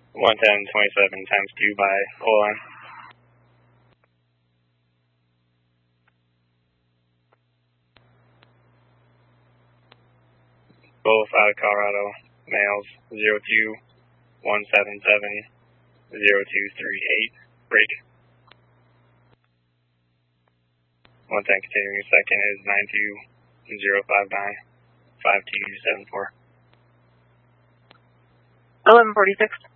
110.27 times 2 by O-line. Both out of Colorado, males 02-177-0238. Break. 110 continuing, second is 92059-5274. 1146.